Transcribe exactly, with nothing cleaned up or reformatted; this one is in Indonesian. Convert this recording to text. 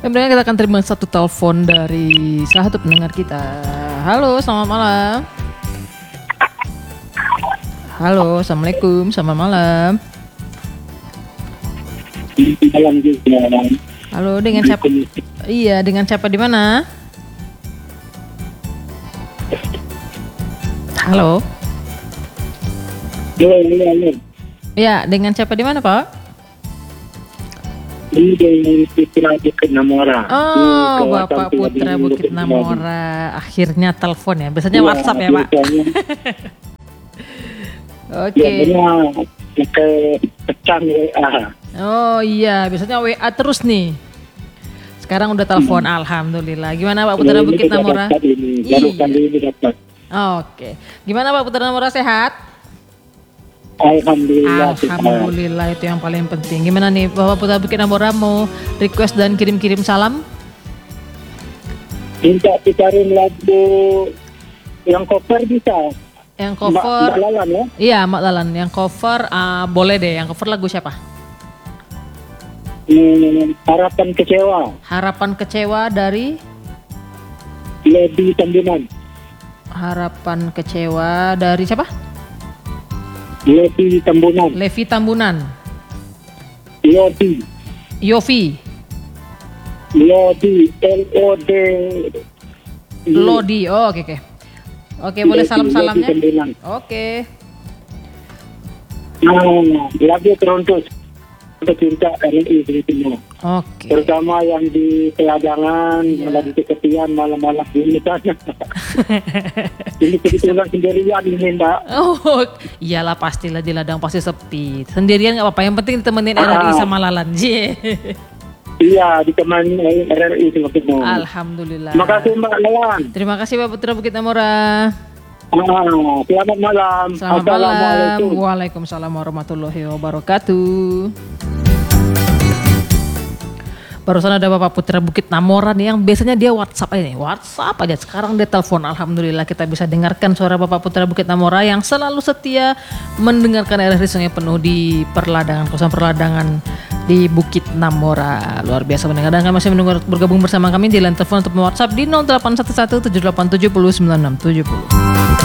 Kemudian kita akan terima satu telepon dari salah satu pendengar kita. Halo, selamat malam. Halo, assalamualaikum, selamat malam. Malam juga. Halo, dengan siapa? Iya, dengan siapa di mana? Halo. Iya, iya, iya. Ya, dengan siapa di mana, Pak? Ini dari Putra Bukit Namora. Oh, Bapak Putra Bukit Namora. Akhirnya telepon ya. Biasanya ya, WhatsApp ya, Pak. Oke. Okay. Ya, pakai pecan W A. Oh iya, biasanya W A terus nih. Sekarang udah telepon, hmm. Alhamdulillah. Gimana Pak Putra ini Bukit Namora? Ini, baru iya. kali ini dapat. Oh, Oke. Okay. Gimana Pak Putra Namora, sehat? Alhamdulillah. Alhamdulillah, itu yang paling penting. Gimana nih Bapak Putra Bukit Namora, mau request dan kirim-kirim salam? Minta dicariin lagu yang cover bisa. Yang cover Mak Lalan ya? Iya, Mak Lalan. Yang cover uh, boleh deh. Yang cover lagu siapa? Hmm, Harapan Kecewa. Harapan Kecewa dari Levi Tambunan. Harapan Kecewa dari siapa? Levi Tambunan. Levi Tambunan. Yodi. Yofi. Lodi. L O D. Lodi. Oh, oke okay, oke. Okay. Oke, okay, boleh salam-salamnya? Oke. Okay. Nah, lagu teruntuk pecinta R R I di Timur. Oke. Okay. Terutama yang di peladangan, yeah. Lagi kesepian malam-malam ini kan. Ini kebetulan sendirian ini, Mbak. Oh, iyalah pastilah di ladang pasti sepi. Sendirian nggak apa-apa, yang penting ditemenin ah. R R I sama Lalan. Iya, ditemani R R I sama Timur. Alhamdulillah. Terima kasih Mbak Lalan. Terima kasih Pak Putra Bukit Namora. Ah, selamat malam. Selamat malam. Waalaikumsalam warahmatullahi wabarakatuh. Barusan ada Bapak Putra Bukit Namora nih yang biasanya dia WhatsApp aja nih, WhatsApp aja. Sekarang dia telepon. Alhamdulillah kita bisa dengarkan suara Bapak Putra Bukit Namora yang selalu setia mendengarkan R R I Sungai Penuh di perladangan, kawasan perladangan di Bukit Namora. Luar biasa mendengar, dan kami masih menunggu bergabung bersama kami di line telepon untuk WhatsApp di nol delapan satu satu tujuh delapan tujuh nol sembilan enam tujuh nol.